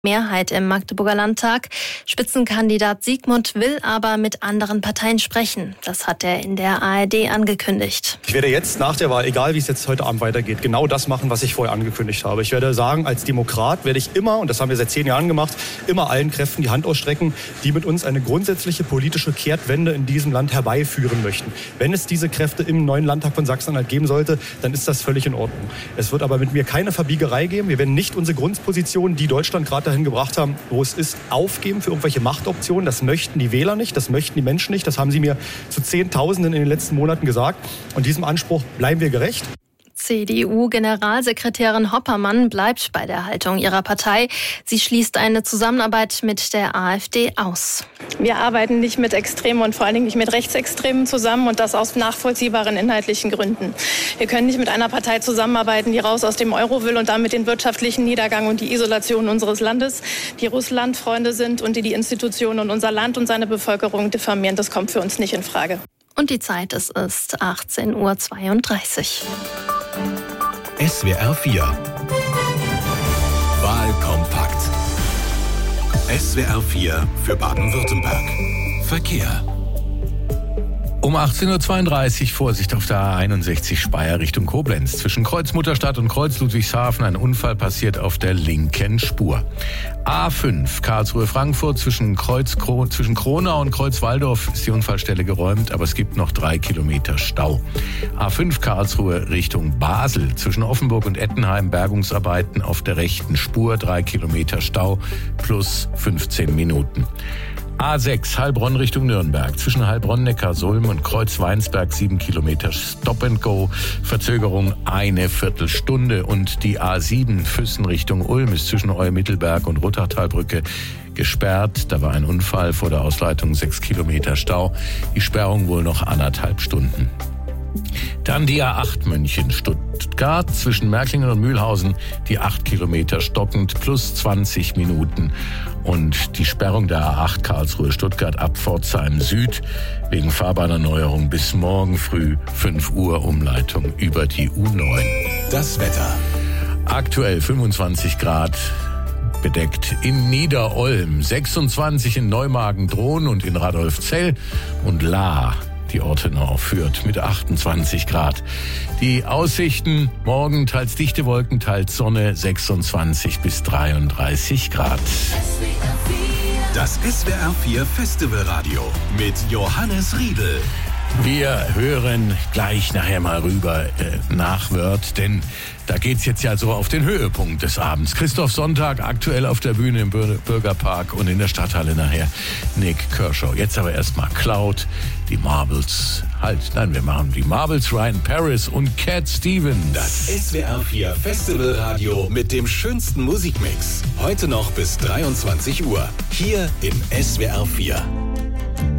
Mehrheit im Magdeburger Landtag. Spitzenkandidat Siegmund will aber mit anderen Parteien sprechen. Das hat er in der ARD angekündigt. Ich werde jetzt nach der Wahl, egal wie es jetzt heute Abend weitergeht, genau das machen, was ich vorher angekündigt habe. Ich werde sagen, als Demokrat werde ich immer, und das haben wir seit 10 Jahren gemacht, immer allen Kräften die Hand ausstrecken, die mit uns eine grundsätzliche politische Kehrtwende in diesem Land herbeiführen möchten. Wenn es diese Kräfte im neuen Landtag von Sachsen-Anhalt geben sollte, dann ist das völlig in Ordnung. Es wird aber mit mir keine Verbiegerei geben. Wir werden nicht unsere Grundposition, die Deutschland gerade dahin gebracht haben, wo es ist, aufgeben für irgendwelche Machtoptionen. Das möchten die Wähler nicht, das möchten die Menschen nicht. Das haben sie mir zu Zehntausenden in den letzten Monaten gesagt. Und diesem Anspruch bleiben wir gerecht. CDU-Generalsekretärin Hoppermann bleibt bei der Haltung ihrer Partei. Sie schließt eine Zusammenarbeit mit der AfD aus. Wir arbeiten nicht mit Extremen und vor allen Dingen nicht mit Rechtsextremen zusammen, und das aus nachvollziehbaren inhaltlichen Gründen. Wir können nicht mit einer Partei zusammenarbeiten, die raus aus dem Euro will und damit den wirtschaftlichen Niedergang und die Isolation unseres Landes, die Russland-Freunde sind und die Institutionen und unser Land und seine Bevölkerung diffamieren. Das kommt für uns nicht in Frage. Und die Zeit, es ist 18:32 Uhr. SWR 4 Wahlkompakt. SWR 4 für Baden-Württemberg. Verkehr. Um 18:32 Uhr Vorsicht auf der A61 Speyer Richtung Koblenz. Zwischen Kreuz Mutterstadt und Kreuz Ludwigshafen ein Unfall passiert auf der linken Spur. A5 Karlsruhe-Frankfurt zwischen Kronau und Kreuz Walldorf ist die Unfallstelle geräumt, aber es gibt noch 3 Kilometer Stau. A5 Karlsruhe Richtung Basel zwischen Offenburg und Ettenheim Bergungsarbeiten auf der rechten Spur, 3 Kilometer Stau plus 15 Minuten. A6 Heilbronn Richtung Nürnberg. Zwischen Heilbronn-Neckarsulm und Kreuz-Weinsberg 7 Kilometer Stop and Go. Verzögerung eine Viertelstunde. Und die A7 Füssen Richtung Ulm ist zwischen Eumittelberg und Ruttertalbrücke gesperrt. Da war ein Unfall vor der Ausleitung, 6 Kilometer Stau. Die Sperrung wohl noch 1,5 Stunden. Dann die A8 München-Stuttgart zwischen Märklingen und Mühlhausen, die 8 Kilometer stockend plus 20 Minuten. Und die Sperrung der A8 Karlsruhe-Stuttgart ab Pforzheim Süd wegen Fahrbahnerneuerung bis morgen früh 5 Uhr Umleitung über die U9. Das Wetter. Aktuell 25 Grad. Bedeckt in Niederolm, 26 in Neumagen-Dhron und in Radolfzell und Lahr. Die Ortenau führt mit 28 Grad. Die Aussichten morgen teils dichte Wolken, teils Sonne, 26 bis 33 Grad. Das SWR 4 Festivalradio mit Johannes Riedel. Wir hören gleich nachher mal rüber nach Wörth, denn da geht's jetzt ja so auf den Höhepunkt des Abends. Christoph Sonntag aktuell auf der Bühne im Bürgerpark und in der Stadthalle nachher Nick Kershaw. Jetzt aber erstmal Cloud, die Marbles. Wir machen die Marbles, Ryan Paris und Cat Stevens. Das SWR 4 Festivalradio mit dem schönsten Musikmix. Heute noch bis 23 Uhr. Hier im SWR 4.